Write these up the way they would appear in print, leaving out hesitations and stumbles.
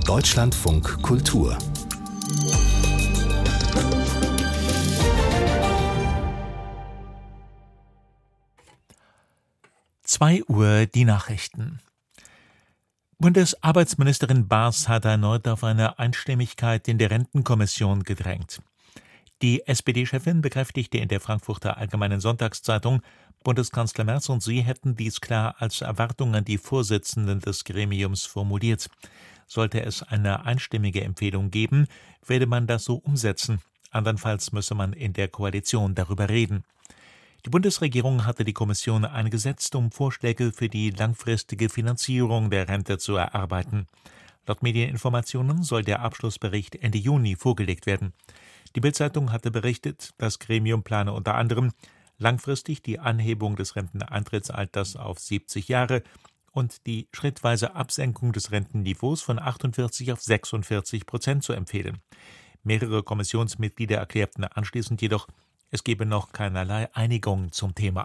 Deutschlandfunk Kultur. 2 Uhr die Nachrichten. Bundesarbeitsministerin Baas hat erneut auf eine Einstimmigkeit in der Rentenkommission gedrängt. Die SPD-Chefin bekräftigte in der Frankfurter Allgemeinen Sonntagszeitung, Bundeskanzler Merz und sie hätten dies klar als Erwartung an die Vorsitzenden des Gremiums formuliert. Sollte es eine einstimmige Empfehlung geben, werde man das so umsetzen. Andernfalls müsse man in der Koalition darüber reden. Die Bundesregierung hatte die Kommission eingesetzt, um Vorschläge für die langfristige Finanzierung der Rente zu erarbeiten. Laut Medieninformationen soll der Abschlussbericht Ende Juni vorgelegt werden. Die Bild-Zeitung hatte berichtet, das Gremium plane unter anderem langfristig die Anhebung des Renteneintrittsalters auf 70 Jahre und die schrittweise Absenkung des Rentenniveaus von 48 auf 46% zu empfehlen. Mehrere Kommissionsmitglieder erklärten anschließend jedoch, es gebe noch keinerlei Einigung zum Thema.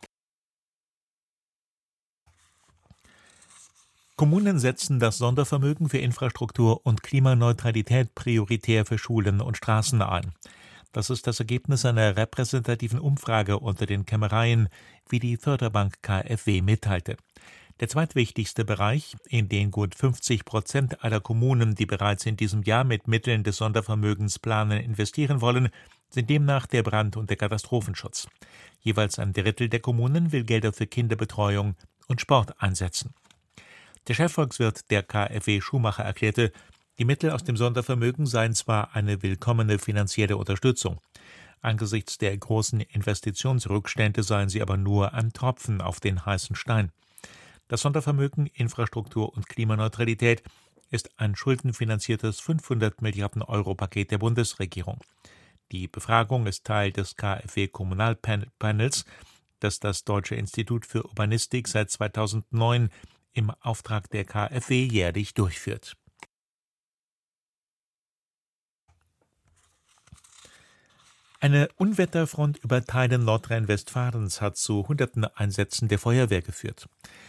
Kommunen setzen das Sondervermögen für Infrastruktur und Klimaneutralität prioritär für Schulen und Straßen ein. Das ist das Ergebnis einer repräsentativen Umfrage unter den Kämmereien, wie die Förderbank KfW mitteilte. Der zweitwichtigste Bereich, in den gut 50% aller Kommunen, die bereits in diesem Jahr mit Mitteln des Sondervermögens planen, investieren wollen, sind demnach der Brand- und der Katastrophenschutz. Jeweils ein Drittel der Kommunen will Gelder für Kinderbetreuung und Sport einsetzen. Der Chefvolkswirt der KfW Schumacher erklärte, die Mittel aus dem Sondervermögen seien zwar eine willkommene finanzielle Unterstützung. Angesichts der großen Investitionsrückstände seien sie aber nur ein Tropfen auf den heißen Stein. Das Sondervermögen Infrastruktur und Klimaneutralität ist ein schuldenfinanziertes 500 Milliarden Euro Paket der Bundesregierung. Die Befragung ist Teil des KfW-Kommunalpanels, das das Deutsche Institut für Urbanistik seit 2009 im Auftrag der KfW jährlich durchführt. Eine Unwetterfront über Teilen Nordrhein-Westfalens hat zu hunderten Einsätzen der Feuerwehr geführt.